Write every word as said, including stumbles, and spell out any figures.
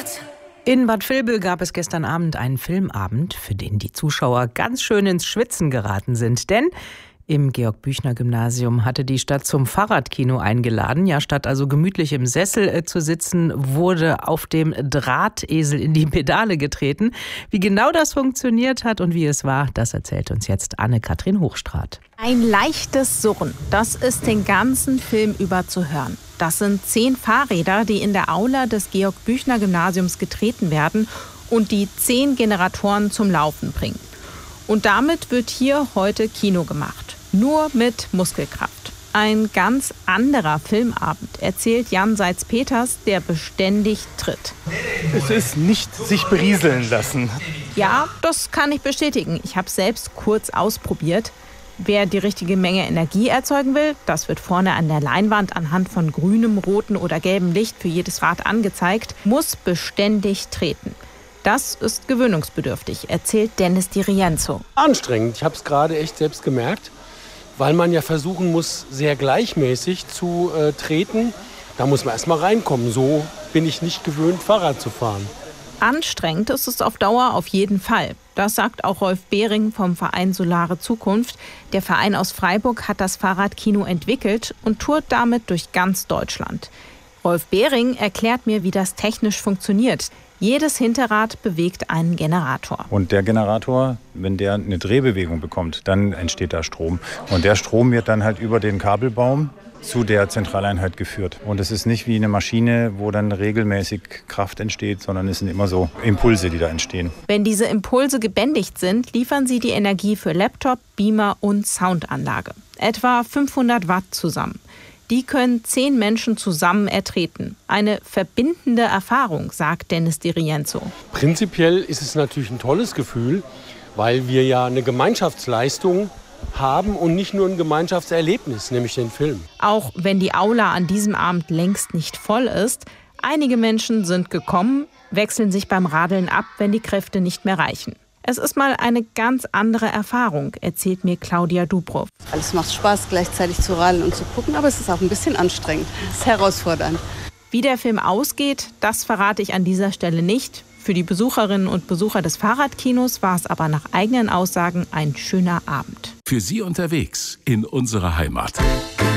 In Bad Vilbel gab es gestern Abend einen Filmabend, für den die Zuschauer ganz schön ins Schwitzen geraten sind. Denn im Georg-Büchner-Gymnasium hatte die Stadt zum Fahrradkino eingeladen. Ja, statt also gemütlich im Sessel äh, zu sitzen, wurde auf dem Drahtesel in die Pedale getreten. Wie genau das funktioniert hat und wie es war, das erzählt uns jetzt Anne-Kathrin Hochstraat. Ein leichtes Surren, das ist den ganzen Film über zu hören. Das sind zehn Fahrräder, die in der Aula des Georg-Büchner-Gymnasiums getreten werden und die zehn Generatoren zum Laufen bringen. Und damit wird hier heute Kino gemacht. Nur mit Muskelkraft. Ein ganz anderer Filmabend, erzählt Jan Seitz-Peters, der beständig tritt. Es ist nicht sich berieseln lassen. Ja, das kann ich bestätigen. Ich habe selbst kurz ausprobiert. Wer die richtige Menge Energie erzeugen will, das wird vorne an der Leinwand anhand von grünem, rotem oder gelbem Licht für jedes Rad angezeigt, muss beständig treten. Das ist gewöhnungsbedürftig, erzählt Dennis Di Rienzo. Anstrengend, ich habe es gerade echt selbst gemerkt, weil man ja versuchen muss, sehr gleichmäßig zu äh, treten. Da muss man erst mal reinkommen, so bin ich nicht gewöhnt, Fahrrad zu fahren. Anstrengend ist es auf Dauer auf jeden Fall. Das sagt auch Rolf Behring vom Verein Solare Zukunft. Der Verein aus Freiburg hat das Fahrradkino entwickelt und tourt damit durch ganz Deutschland. Rolf Behring erklärt mir, wie das technisch funktioniert. Jedes Hinterrad bewegt einen Generator. Und der Generator, wenn der eine Drehbewegung bekommt, dann entsteht da Strom. Und der Strom wird dann halt über den Kabelbaum zu der Zentraleinheit geführt. Und es ist nicht wie eine Maschine, wo dann regelmäßig Kraft entsteht, sondern es sind immer so Impulse, die da entstehen. Wenn diese Impulse gebändigt sind, liefern sie die Energie für Laptop, Beamer und Soundanlage. Etwa fünfhundert Watt zusammen. Die können zehn Menschen zusammen ertreten. Eine verbindende Erfahrung, sagt Dennis Di Rienzo. Prinzipiell ist es natürlich ein tolles Gefühl, weil wir ja eine Gemeinschaftsleistung haben und nicht nur ein Gemeinschaftserlebnis, nämlich den Film. Auch wenn die Aula an diesem Abend längst nicht voll ist, einige Menschen sind gekommen, wechseln sich beim Radeln ab, wenn die Kräfte nicht mehr reichen. Es ist mal eine ganz andere Erfahrung, erzählt mir Claudia Dubrow. Es macht Spaß, gleichzeitig zu radeln und zu gucken, aber es ist auch ein bisschen anstrengend. Es ist herausfordernd. Wie der Film ausgeht, das verrate ich an dieser Stelle nicht. Für die Besucherinnen und Besucher des Fahrradkinos war es aber nach eigenen Aussagen ein schöner Abend. Für Sie unterwegs in unserer Heimat.